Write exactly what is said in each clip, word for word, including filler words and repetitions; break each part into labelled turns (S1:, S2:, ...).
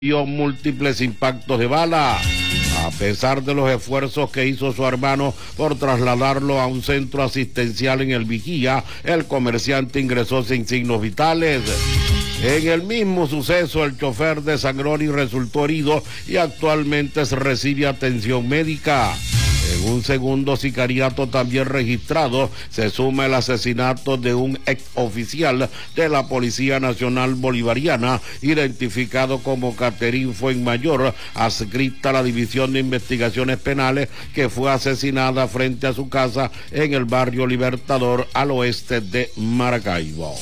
S1: Dio múltiples impactos de bala. A pesar de los esfuerzos que hizo su hermano por trasladarlo a un centro asistencial en el Vigía, el comerciante ingresó sin signos vitales. En el mismo suceso, el chofer desangró y resultó herido y actualmente se recibe atención médica. En un segundo sicariato también registrado, se suma el asesinato de un ex oficial de la Policía Nacional Bolivariana, identificado como Caterín Fuenmayor, adscrita a la División de Investigaciones Penales, que fue asesinada frente a su casa en el barrio Libertador, al oeste de Maracaibo.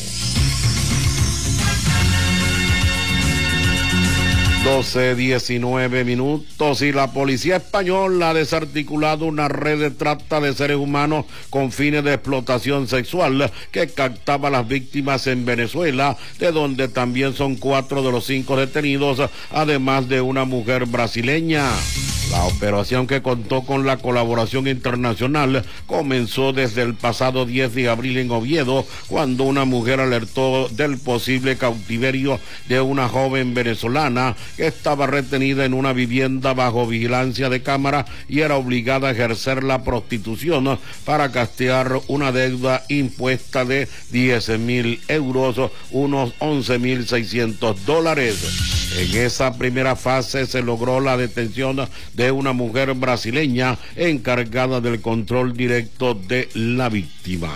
S1: doce diecinueve minutos y la policía española ha desarticulado una red de trata de seres humanos con fines de explotación sexual que captaba a las víctimas en Venezuela, de donde también son cuatro de los cinco detenidos, además de una mujer brasileña. La operación, que contó con la colaboración internacional, comenzó desde el pasado diez de abril en Oviedo, cuando una mujer alertó del posible cautiverio de una joven venezolana que estaba retenida en una vivienda bajo vigilancia de cámara y era obligada a ejercer la prostitución para castear una deuda impuesta de diez mil euros, unos once mil seiscientos dólares. En esa primera fase se logró la detención de una mujer brasileña encargada del control directo de la víctima.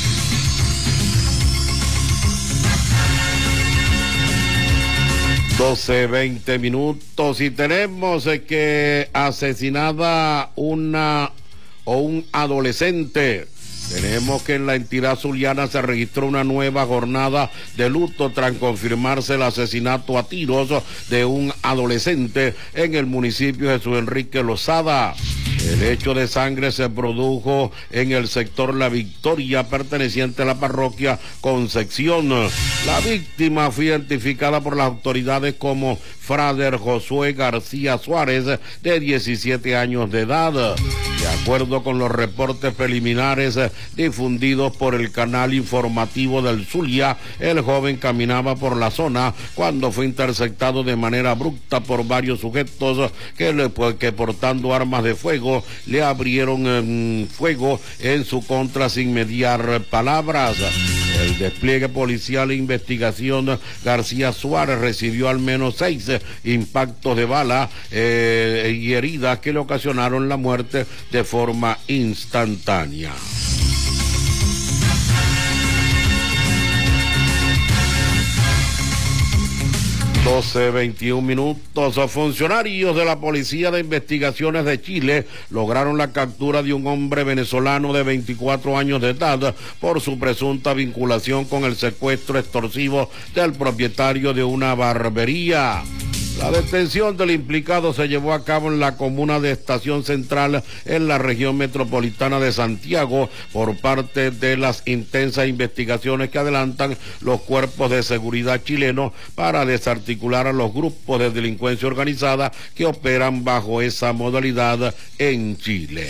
S1: doce veinte minutos y tenemos que asesinada una o un adolescente. Tenemos que en la entidad zuliana se registró una nueva jornada de luto tras confirmarse el asesinato a tiros de un adolescente en el municipio de Jesús Enrique Lozada. El hecho de sangre se produjo en el sector La Victoria, perteneciente a la parroquia Concepción. La víctima fue identificada por las autoridades como Frader Josué García Suárez, de diecisiete años de edad. De acuerdo con los reportes preliminares difundidos por el canal informativo del Zulia, el joven caminaba por la zona cuando fue interceptado de manera abrupta por varios sujetos que, le, que portando armas de fuego le abrieron eh, fuego en su contra sin mediar palabras. El despliegue policial e investigación García Suárez recibió al menos seis impactos de bala eh, y heridas que le ocasionaron la muerte de forma instantánea. doce veintiún minutos. Funcionarios de la Policía de Investigaciones de Chile lograron la captura de un hombre venezolano de veinticuatro años de edad por su presunta vinculación con el secuestro extorsivo del propietario de una barbería. La detención del implicado se llevó a cabo en la comuna de Estación Central, en la región metropolitana de Santiago, por parte de las intensas investigaciones que adelantan los cuerpos de seguridad chilenos para desarticular a los grupos de delincuencia organizada que operan bajo esa modalidad en Chile.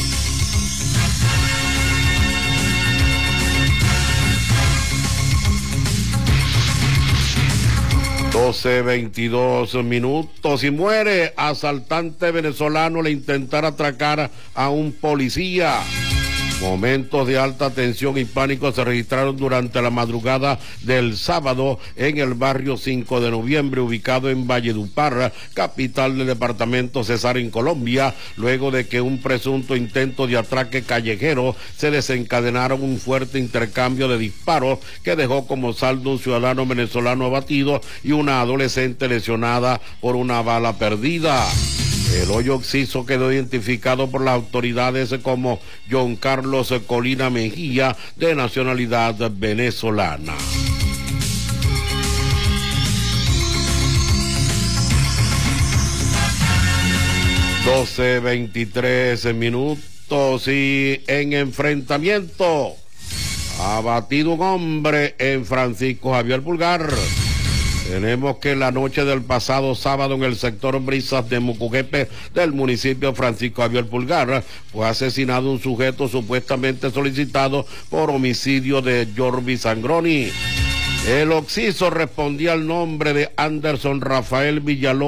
S1: doce veintidós minutos y muere asaltante venezolano al intentar atracar a un policía. Momentos de alta tensión y pánico se registraron durante la madrugada del sábado en el barrio cinco de noviembre, ubicado en Valledupar, capital del departamento Cesar, en Colombia, luego de que un presunto intento de atraque callejero se desencadenara un fuerte intercambio de disparos que dejó como saldo un ciudadano venezolano abatido y una adolescente lesionada por una bala perdida. El hoyo occiso quedó identificado por las autoridades como John Carlos Colina Mejía, de nacionalidad venezolana. doce veintitrés minutos y en enfrentamiento abatido un hombre en Francisco Javier Pulgar. Tenemos que la noche del pasado sábado, en el sector Brisas de Mucujepe del municipio Francisco Javier Pulgar, fue asesinado un sujeto supuestamente solicitado por homicidio de Jorvi Sangroni. El occiso respondía al nombre de Anderson Rafael Villalobos